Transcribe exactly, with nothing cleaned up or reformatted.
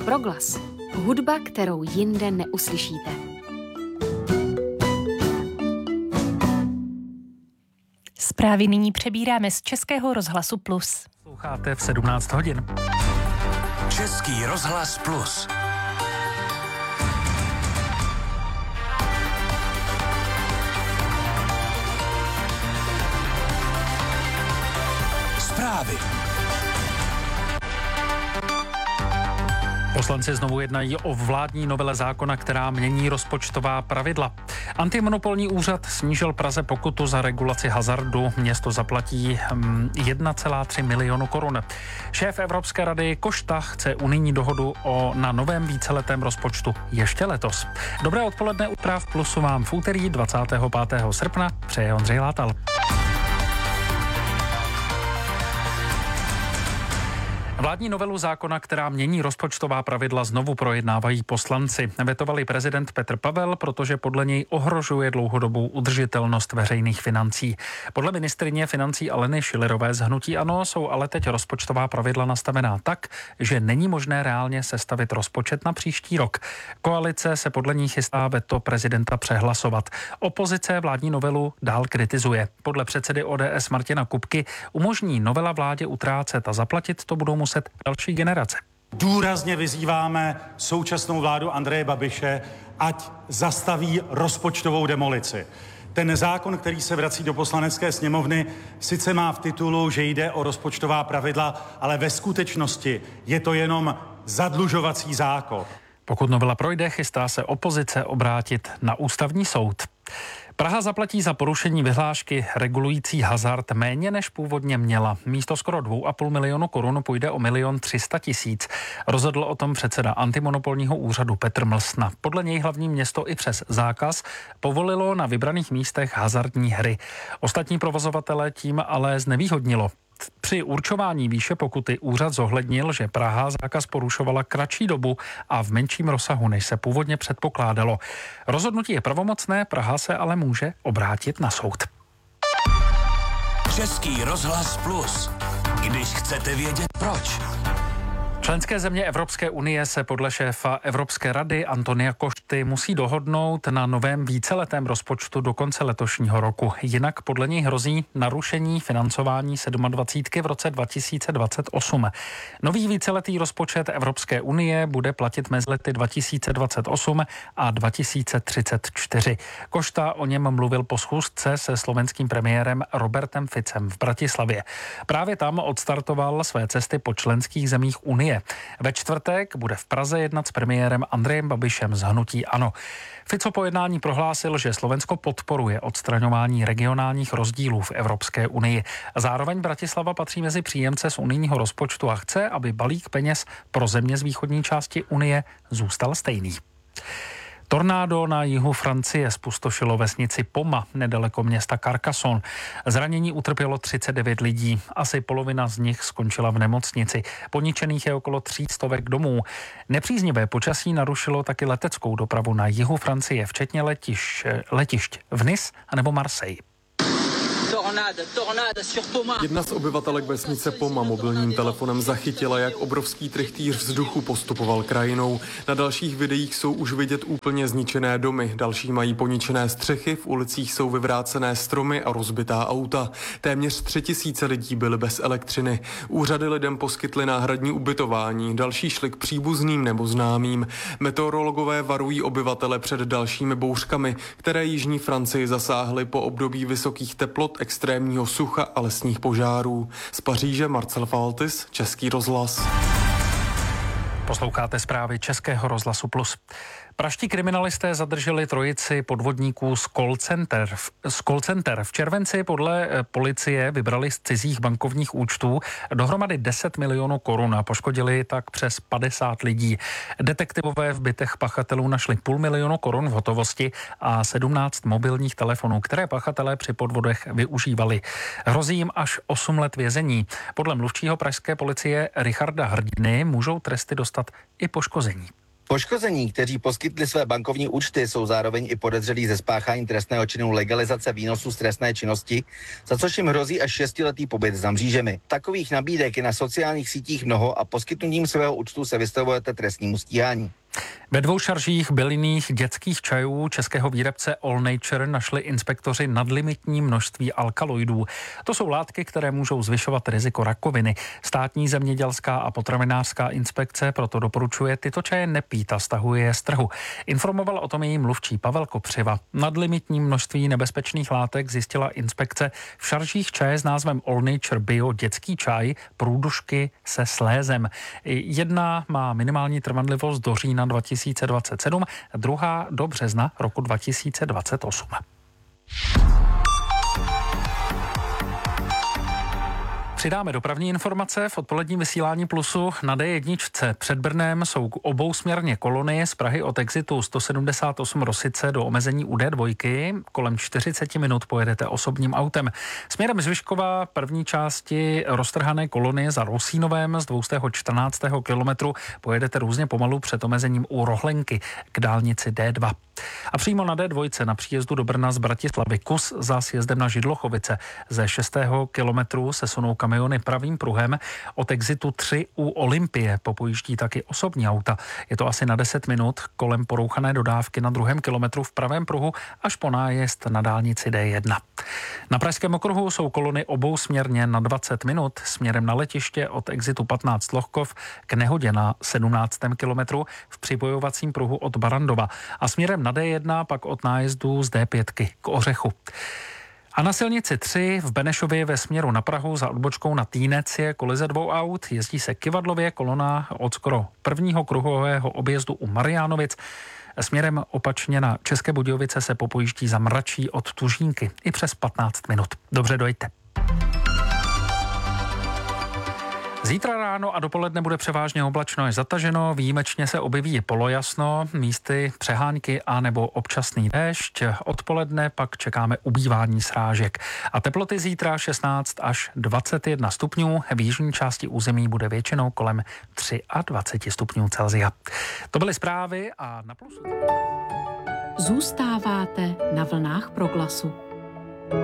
Proglas. Hudba, kterou jinde neuslyšíte. Zprávy nyní přebíráme z Českého rozhlasu Plus. Sloucháte v sedmnáct hodin. Český rozhlas Plus. Zprávy. Poslanci znovu jednají o vládní novele zákona, která mění rozpočtová pravidla. Antimonopolní úřad snížil Praze pokutu za regulaci hazardu. Město zaplatí jedna celá tři milionu korun. Šéf Evropské rady Košta chce unijní dohodu o na novém víceletém rozpočtu ještě letos. Dobré odpoledne u Práv Plusu vám v úterý dvacátého pátého srpna přeje Ondřej Látal. Vládní novelu zákona, která mění rozpočtová pravidla, znovu projednávají poslanci. Vetovali prezident Petr Pavel, protože podle něj ohrožuje dlouhodobou udržitelnost veřejných financí. Podle ministryně financí Aleny Schillerové z hnutí ANO jsou ale teď rozpočtová pravidla nastavená tak, že není možné reálně sestavit rozpočet na příští rok. Koalice se podle ní chystá veto prezidenta přehlasovat. Opozice vládní novelu dál kritizuje. Podle předsedy O D S Martina Kupky umožní novela vládě utrácet a zaplatit to budou muset další generace. Důrazně vyzýváme současnou vládu Andreje Babiše, ať zastaví rozpočtovou demolici. Ten zákon, který se vrací do Poslanecké sněmovny, sice má v titulu, že jde o rozpočtová pravidla, ale ve skutečnosti je to jenom zadlužovací zákon. Pokud novela projde, chystá se opozice obrátit na ústavní soud. Praha zaplatí za porušení vyhlášky regulující hazard méně než původně měla. Místo skoro dvou a půl milionu korun půjde o milion tři sta tisíc. Rozhodl o tom předseda antimonopolního úřadu Petr Mlsna. Podle něj hlavní město i přes zákaz povolilo na vybraných místech hazardní hry. Ostatní provozovatele tím ale znevýhodnilo. Při určování výše pokuty úřad zohlednil, že Praha zákaz porušovala kratší dobu a v menším rozsahu, než se původně předpokládalo. Rozhodnutí je pravomocné, Praha se ale může obrátit na soud. Český rozhlas Plus. Když chcete vědět proč. Členské země Evropské unie se podle šéfa Evropské rady Antonia Košty musí dohodnout na novém víceletém rozpočtu do konce letošního roku. Jinak podle něj hrozí narušení financování sedmadvacítky v roce dva tisíce dvacet osm. Nový víceletý rozpočet Evropské unie bude platit mezi lety dva tisíce dvacet osm a dva tisíce třicet čtyři. Košta o něm mluvil po schůzce se slovenským premiérem Robertem Ficem v Bratislavě. Právě tam odstartoval své cesty po členských zemích unie. Ve čtvrtek bude v Praze jednat s premiérem Andrejem Babišem z hnutí ANO. Fico po jednání prohlásil, že Slovensko podporuje odstraňování regionálních rozdílů v Evropské unii. Zároveň Bratislava patří mezi příjemce z unijního rozpočtu a chce, aby balík peněz pro země z východní části unie zůstal stejný. Tornádo na jihu Francie zpustošilo vesnici Poma nedaleko města Carcassonne. Zranění utrpělo třicet devět lidí. Asi polovina z nich skončila v nemocnici. Poničených je okolo tří stovek domů. Nepříznivé počasí narušilo taky leteckou dopravu na jihu Francie, včetně letišť, letišť v Nice anebo Marseille. Jedna z obyvatelek vesnice Poma mobilním telefonem zachytila, jak obrovský trychtýř vzduchu postupoval krajinou. Na dalších videích jsou už vidět úplně zničené domy, další mají poničené střechy, v ulicích jsou vyvrácené stromy a rozbitá auta. Téměř tři tisíce lidí byly bez elektřiny. Úřady lidem poskytly náhradní ubytování, další šli k příbuzným nebo známým. Meteorologové varují obyvatele před dalšími bouřkami, které jižní Francii zasáhly po období vysokých teplot, extrémního sucha a lesních požárů. Z Paříže Marcel Faltis, Český rozhlas. Posloucháte zprávy Českého rozhlasu Plus. Praští kriminalisté zadrželi trojici podvodníků z call center. Z call center. V červenci podle policie vybrali z cizích bankovních účtů dohromady deset milionů korun a poškodili tak přes padesát lidí. Detektivové v bytech pachatelů našli půl milionu korun v hotovosti a sedmnáct mobilních telefonů, které pachatelé při podvodech využívali. Hrozí jim až osm let vězení. Podle mluvčího pražské policie Richarda Hrdiny můžou tresty dostat i poškození. Poškození, kteří poskytli své bankovní účty, jsou zároveň i podezřelí ze spáchání trestného činu legalizace výnosů z trestné činnosti, za což jim hrozí až šestiletý pobyt za mřížemi. Takových nabídek je na sociálních sítích mnoho a poskytnutím svého účtu se vystavujete trestnímu stíhání. Ve dvou šaržích bylinných dětských čajů českého výrobce All Nature našli inspektoři nadlimitní množství alkaloidů. To jsou látky, které můžou zvyšovat riziko rakoviny. Státní zemědělská a potravinářská inspekce proto doporučuje tyto čaje nepít a stahuje je z trhu. Informoval o tom její mluvčí Pavel Kopřiva. Nadlimitní množství nebezpečných látek zjistila inspekce v šaržích čaje s názvem All Nature Bio dětský čaj průdušky se slézem. Jedna má minimální trvanlivost do října dva tisíce dvacet sedm, druhá do března roku dva tisíce dvacet osm. Přidáme dopravní informace v odpoledním vysílání Plusu. Na D jedna před Brnem jsou obousměrně kolony z Prahy od exitu sto sedmdesát osm Rosice do omezení u D dva. Kolem čtyřicet minut pojedete osobním autem. Směrem z Vyškova první části roztrhané kolony za Rosínovem z dvě stě čtrnáct kilometru pojedete různě pomalu před omezením u Rohlenky k dálnici D dva. A přímo na D dva na příjezdu do Brna z Bratislavy kus za sjezdem na Židlochovice. Ze šestého kilometru se sunou kamiony pravým pruhem. Od exitu tři u Olympie popojíždí taky osobní auta. Je to asi na deset minut kolem porouchané dodávky na druhém kilometru v pravém pruhu až po nájezd na dálnici D jedna. Na pražském okruhu jsou kolony obousměrně na dvacet minut směrem na letiště od exitu patnáct Lohkov k nehodě na sedmnáctém kilometru v připojovacím pruhu od Barandova a směrem na D jedna pak od nájezdu z D pět k Ořechu. A na silnici tři v Benešově ve směru na Prahu za odbočkou na Týnec je kolize dvou aut. Jezdí se kyvadlově kolona od skoro prvního kruhového objezdu u Mariánovic. Směrem opačně na České Budějovice se popojíždí za Mračí od Tužínky i přes patnáct minut. Dobře dojďte. Zítra ráno a dopoledne bude převážně oblačno až zataženo, výjimečně se objeví polojasno, místy přehánky a nebo občasný déšť. Odpoledne pak čekáme ubývání srážek. A teploty zítra šestnáct až dvacet jedna stupňů, v jižní části území bude většinou kolem dvacet tři stupňů Celsia. To byly zprávy a na Plusu. Zůstáváte na vlnách Proglasu.